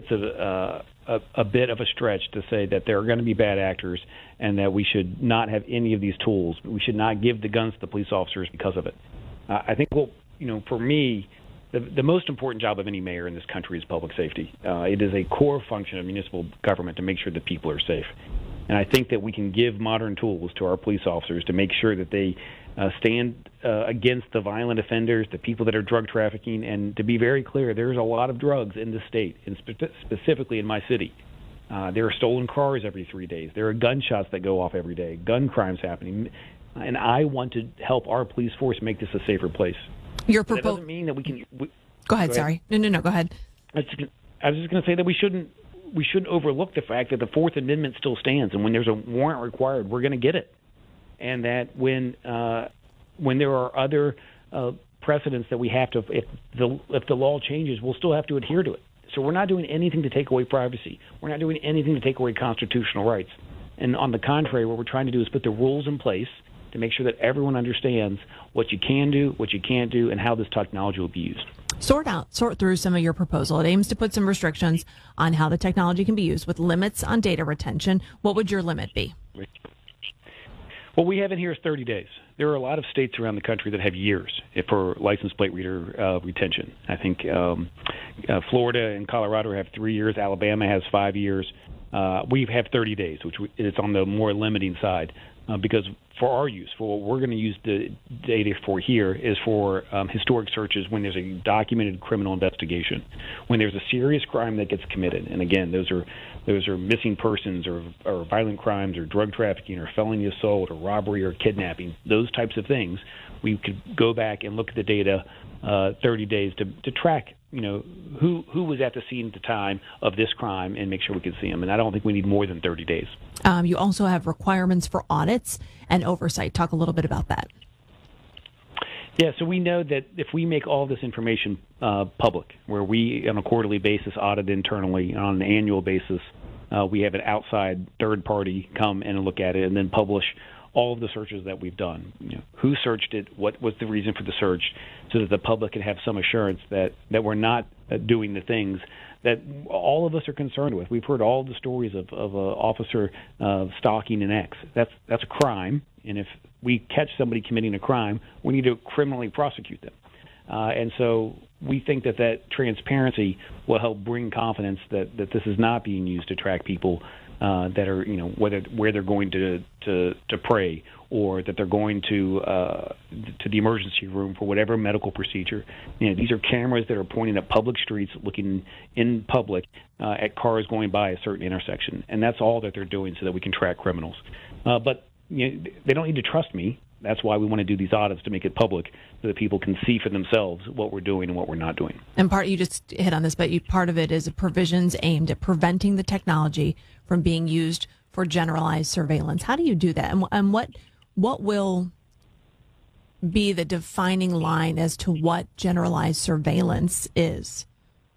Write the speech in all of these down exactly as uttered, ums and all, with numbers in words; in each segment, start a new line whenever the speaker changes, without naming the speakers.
it's a, uh, a a bit of a stretch to say that there are going to be bad actors and that we should not have any of these tools. We should not give the guns to the police officers because of it. Uh, I think, well, you know, for me, the, the most important job of any mayor in this country is public safety. Uh, it is a core function of municipal government to make sure that people are safe. And I think that we can give modern tools to our police officers to make sure that they uh, stand uh, against the violent offenders, the people that are drug trafficking. And to be very clear, there's a lot of drugs in the state, and spe- specifically in my city. Uh, there are stolen cars every three days. There are gunshots that go off every day, gun crimes happening. And I want to help our police force make this a safer place.
Your
propo- that doesn't mean that we can... We,
go, ahead,
go ahead,
sorry. No, no, no, go ahead.
I was just, I was just going to say that we shouldn't we shouldn't overlook the fact that the Fourth Amendment still stands, and when there's a warrant required, we're going to get it. And that when uh, when there are other uh, precedents that we have to, if the if the law changes, we'll still have to adhere to it. So we're not doing anything to take away privacy. We're not doing anything to take away constitutional rights. And on the contrary, what we're trying to do is put the rules in place to make sure that everyone understands what you can do, what you can't do, and how this technology will be used.
Sort out, sort through some of your proposal. It aims to put some restrictions on how the technology can be used with limits on data retention. What would your limit be?
What we have in here is thirty days. There are a lot of states around the country that have years for license plate reader uh, retention. I think um, uh, Florida and Colorado have three years. Alabama has five years. Uh, we have thirty days, which is on the more limiting side. Uh, because for our use, for what we're going to use the data for here is for um, historic searches when there's a documented criminal investigation, when there's a serious crime that gets committed. And again, those are those are missing persons or, or violent crimes or drug trafficking or felony assault or robbery or kidnapping, those types of things. We could go back and look at the data uh, thirty days to, to track, you know, who who was at the scene at the time of this crime and make sure we can see them. And I don't think we need more than thirty days.
Um, you also have requirements for audits and oversight. Talk a little bit about that.
Yeah, so we know that if we make all this information uh, public, where we, on a quarterly basis, audit internally, and on an annual basis, uh, we have an outside third party come in and look at it and then publish all of the searches that we've done. You know, who searched it, what was the reason for the search, so that the public can have some assurance that, that we're not uh, doing the things that all of us are concerned with. We've heard all the stories of, of an officer uh, stalking an ex. That's, that's a crime, and if we catch somebody committing a crime, we need to criminally prosecute them. Uh, and so we think that that transparency will help bring confidence that, that this is not being used to track people uh, that are, you know, whether where they're going to, to, to pray or that they're going to uh, to the emergency room for whatever medical procedure. You know, these are cameras that are pointing at public streets, looking in public uh, at cars going by a certain intersection, and that's all that they're doing so that we can track criminals. Uh, but you know, they don't need to trust me. That's why we want to do these audits, to make it public so that people can see for themselves what we're doing and what we're not doing.
And part, you just hit on this, but you, part of it is provisions aimed at preventing the technology from being used for generalized surveillance. How do you do that? And, and what what will be the defining line as to what generalized surveillance is?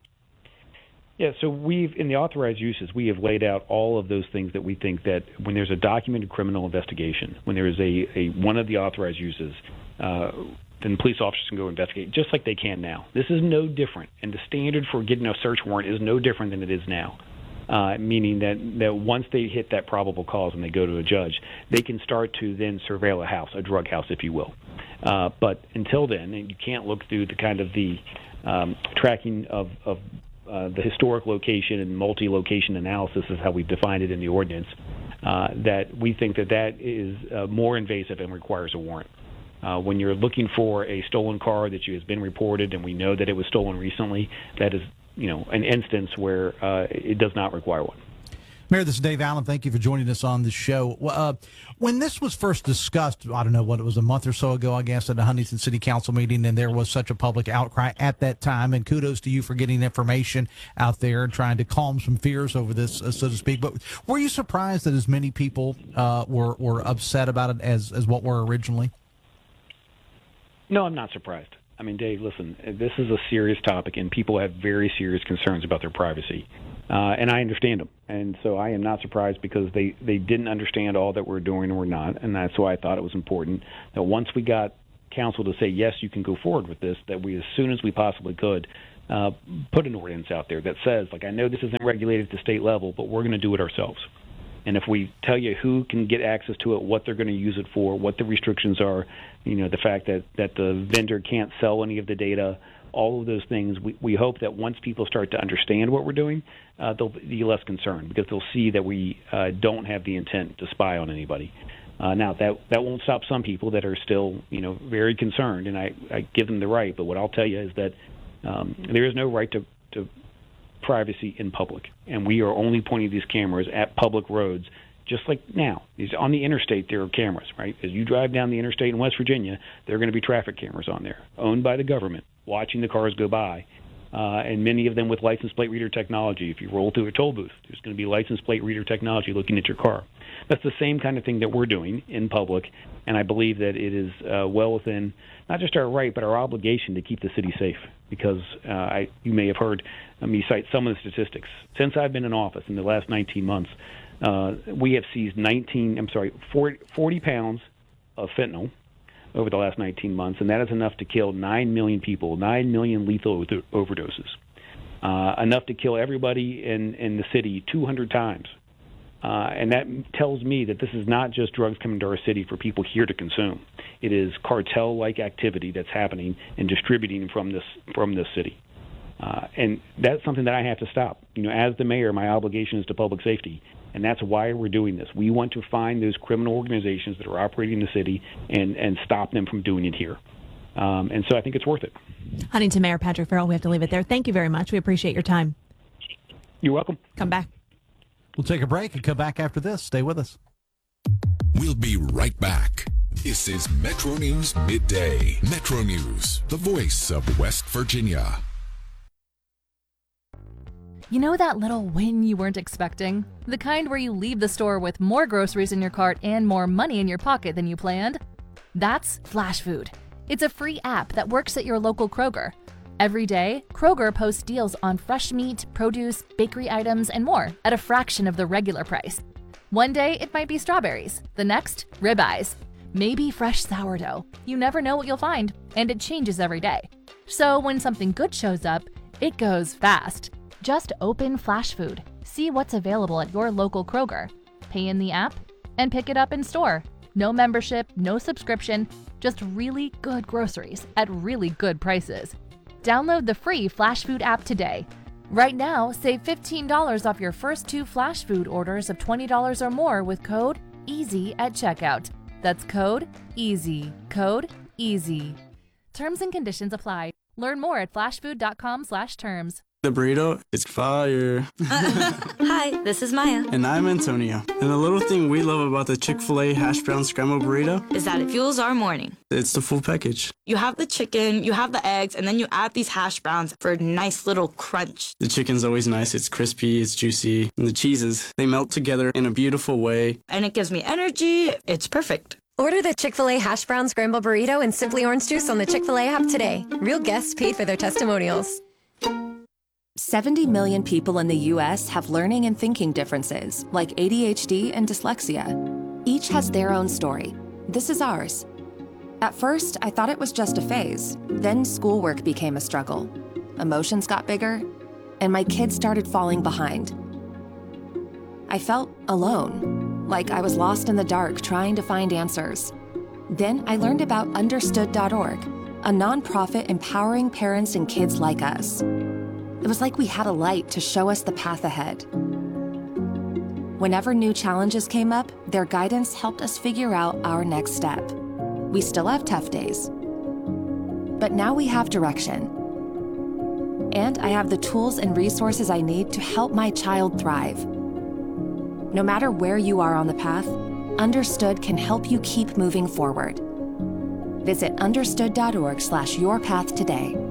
Yeah, so we've, in the authorized uses, we have laid out all of those things that we think that when there's a documented criminal investigation, when there is a, a one of the authorized uses, uh, then police officers can go investigate just like they can now. This is no different, and the standard for getting a search warrant is no different than it is now. Uh, meaning that, that once they hit that probable cause and they go to a judge, they can start to then surveil a house, a drug house, if you will. Uh, but until then, and you can't look through the kind of the um, tracking of, of uh, the historic location and multi-location analysis is how we've defined it in the ordinance, uh, that we think that that is uh, more invasive and requires a warrant. Uh, when you're looking for a stolen car that you has been reported and we know that it was stolen recently, that is, you know, an instance where uh, it does not require one.
Mayor, this is Dave Allen. Thank you for joining us on the show. Uh, when this was first discussed, I don't know what it was, a month or so ago, I guess, at a Huntington City Council meeting, and there was such a public outcry at that time, and kudos to you for getting information out there and trying to calm some fears over this, uh, so to speak. But were you surprised that as many people uh, were, were upset about it as, as what were originally?
No, I'm not surprised. I mean, Dave, listen, this is a serious topic, and people have very serious concerns about their privacy. Uh, and I understand them. And so I am not surprised because they, they didn't understand all that we're doing and we're not. And that's why I thought it was important that once we got council to say, yes, you can go forward with this, that we, as soon as we possibly could, uh, put an ordinance out there that says, like, I know this isn't regulated at the state level, but we're going to do it ourselves. And if we tell you who can get access to it, what they're going to use it for, what the restrictions are, you know, the fact that, that the vendor can't sell any of the data, all of those things, we, we hope that once people start to understand what we're doing, uh, they'll be less concerned because they'll see that we uh, don't have the intent to spy on anybody. Uh, now, that that won't stop some people that are still, you know, very concerned, and I, I give them the right. But what I'll tell you is that um, there is no right to, to privacy in public, and we are only pointing these cameras at public roads, just like now. On the interstate, there are cameras, right? As you drive down the interstate in West Virginia, there are going to be traffic cameras on there, owned by the government, watching the cars go by, uh, and many of them with license plate reader technology. If you roll through a toll booth, there's going to be license plate reader technology looking at your car. That's the same kind of thing that we're doing in public, and I believe that it is uh, well within not just our right, but our obligation to keep the city safe. Because uh, I, you may have heard me cite some of the statistics. Since I've been in office in the last nineteen months, uh, we have seized nineteen, I'm sorry, forty, forty pounds of fentanyl over the last nineteen months, and that is enough to kill nine million people, nine million lethal overdoses, uh, enough to kill everybody in, in the city two hundred times. Uh, and that tells me that this is not just drugs coming to our city for people here to consume. It is cartel-like activity that's happening and distributing from this from this city. Uh, and that's something that I have to stop. You know, as the mayor, my obligation is to public safety, and that's why we're doing this. We want to find those criminal organizations that are operating in the city and, and stop them from doing it here. Um, and so I think it's worth it.
Huntington Mayor Patrick Farrell, we have to leave it there. Thank you very much. We appreciate your time.
You're welcome.
Come back.
We'll take a break and come back after this. Stay with us.
We'll be right back. This is Metro News Midday. Metro News, the voice of West Virginia.
You know that little win you weren't expecting? The kind where you leave the store with more groceries in your cart and more money in your pocket than you planned? That's Flash Food. It's a free app that works at your local Kroger. Every day, Kroger posts deals on fresh meat, produce, bakery items, and more at a fraction of the regular price. One day, it might be strawberries. The next, ribeyes. Maybe fresh sourdough. You never know what you'll find, and it changes every day. So when something good shows up, it goes fast. Just open Flash Food, see what's available at your local Kroger, pay in the app, and pick it up in store. No membership, no subscription, just really good groceries at really good prices. Download the free Flash Food app today. Right now, save fifteen dollars off your first two Flash Food orders of twenty dollars or more with code EASY at checkout. That's code EASY. Code EASY. Terms and conditions apply. Learn more at flashfood.com slash terms.
The burrito is fire.
Hi, this is Maya.
And I'm Antonio. And the little thing we love about the Chick-fil-A hash brown scrambled burrito
is that it fuels our morning.
It's the full package.
You have the chicken, you have the eggs, and then you add these hash browns for a nice little crunch.
The chicken's always nice. It's crispy, it's juicy. And the cheeses, they melt together in a beautiful way.
And it gives me energy. It's perfect.
Order the Chick-fil-A hash brown scrambled burrito and Simply Orange Juice on the Chick-fil-A app today. Real guests paid for their testimonials.
seventy million people in the U S have learning and thinking differences, like A D H D and dyslexia. Each has their own story. This is ours. At first, I thought it was just a phase. Then schoolwork became a struggle. Emotions got bigger, and my kids started falling behind. I felt alone, like I was lost in the dark trying to find answers. Then I learned about understood dot org, a nonprofit empowering parents and kids like us. It was like we had a light to show us the path ahead. Whenever new challenges came up, their guidance helped us figure out our next step. We still have tough days, but now we have direction. And I have the tools and resources I need to help my child thrive. No matter where you are on the path, Understood can help you keep moving forward. Visit understood dot org slash your path today.